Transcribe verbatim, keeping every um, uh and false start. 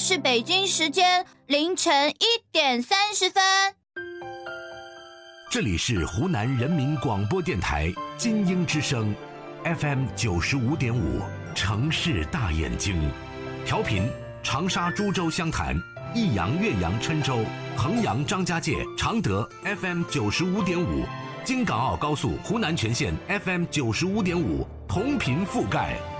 是北京时间凌晨一点三十分。 这里是湖南人民广播电台金鹰之声 F M 九十五点五，城市大眼睛，调频长沙、株洲、湘潭、益阳、岳阳、郴州、衡阳、张家界、常德 F M 九十五点五，京港澳高速湖南全线 F M 九十五点五，同频覆盖。